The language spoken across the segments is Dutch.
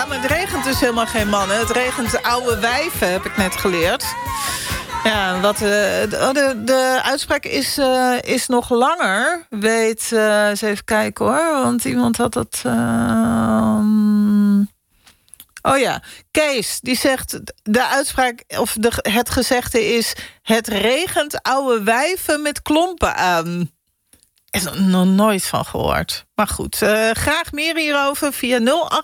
Ja, maar het regent dus helemaal geen mannen. Het regent oude wijven, heb ik net geleerd. Ja, de uitspraak is nog langer. Weet, eens even kijken hoor. Want iemand had dat... Oh ja, Kees, die zegt... De uitspraak, of het gezegde is... Het regent oude wijven met klompen aan. Is er nog nooit van gehoord. Maar goed, graag meer hierover via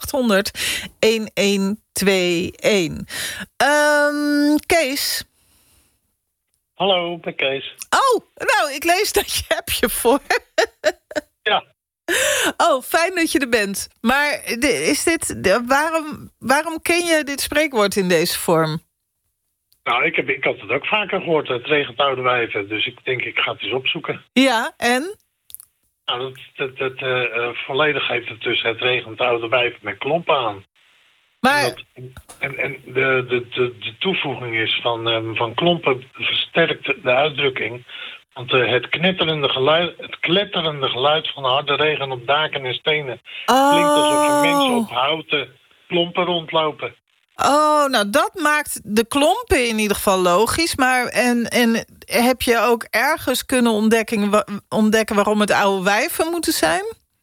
0800-1121. Kees... Hallo, ik ben Kees. Oh, nou, ik lees dat je heb je voor. Ja. Oh, fijn dat je er bent. Maar is waarom ken je dit spreekwoord in deze vorm? Nou, ik had het ook vaker gehoord. Het regent oude wijven. Dus ik denk, ik ga het eens opzoeken. Ja, en? Nou, volledig heeft het dus het regent oude wijven met klompen aan. Maar... En de toevoeging is van klompen versterkt de uitdrukking. Want het kletterende geluid van harde regen op daken en stenen klinkt alsof er mensen op houten klompen rondlopen. Oh, nou dat maakt de klompen in ieder geval logisch. Maar en heb je ook ergens kunnen ontdekken waarom het oude wijven moeten zijn?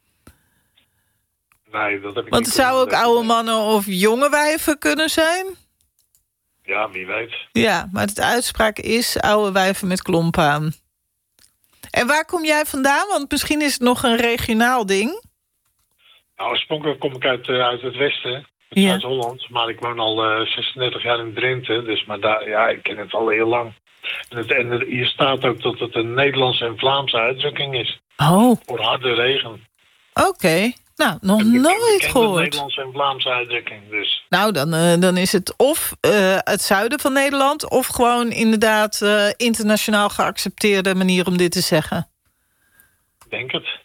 Nee, dat heb ik Want niet. het zou ook oude mannen of jonge wijven kunnen zijn? Ja, wie weet. Ja, maar de uitspraak is oude wijven met klompen aan. En waar kom jij vandaan? Want misschien is het nog een regionaal ding. Nou, oorspronkelijk kom ik uit het westen, Ja. uit Holland. Maar ik woon al 36 jaar in Drenthe. Dus, maar daar, ja, ik ken het al heel lang. En hier staat ook dat het een Nederlandse en Vlaamse uitdrukking is. Oh, Voor harde regen. oké. Nou, nog En nooit de gehoord. Nederlandse en Vlaamse uitdrukking, dus. Nou, dan is het of het zuiden van Nederland... of gewoon inderdaad internationaal geaccepteerde manier om dit te zeggen. Ik denk het.